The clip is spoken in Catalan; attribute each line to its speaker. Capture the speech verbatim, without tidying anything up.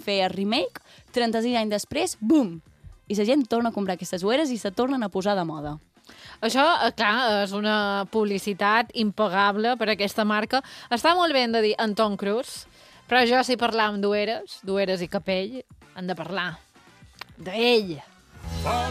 Speaker 1: fer el remake, trenta-sis anys després, bum! I la gent torna a comprar aquestes ulleres i se tornen a posar de moda.
Speaker 2: Això, clar, és una publicitat impagable per a aquesta marca. Està molt bé de dir en Tom Cruise, però jo si parlam d'ulleres, d'ulleres i capell, hem de parlar d'ell.
Speaker 3: For